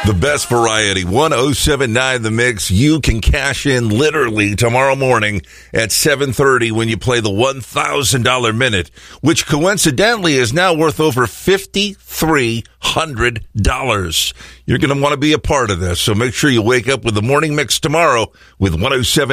The best variety, 107.9 The Mix. You can cash in literally tomorrow morning at 7:30 when you play the $1,000 minute, which coincidentally is now worth over $5,300. You're going to want to be a part of this, so make sure you wake up with the Morning Mix tomorrow with 107.